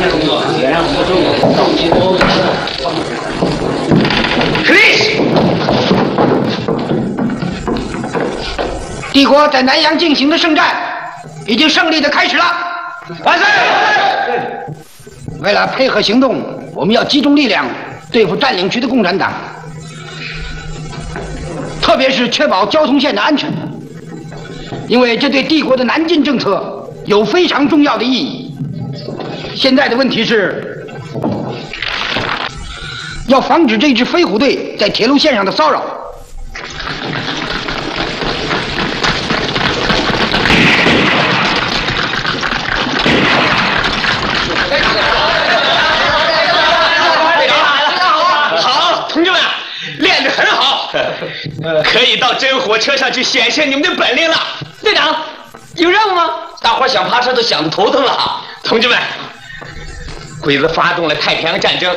帝国在南阳进行的圣战已经胜利的开始了。万岁！为了配合行动，我们要集中力量对付占领区的共产党，特别是确保交通线的安全，因为这对帝国的南进政策有非常重要的意义。现在的问题是，要防止这支飞虎队在铁路线上的骚扰。 好，同志们，练得很好，可以到真火车上去显现你们的本领了。队长，有任务吗？大伙想爬车都想得头疼了。同志们，鬼子发动了太平洋战争。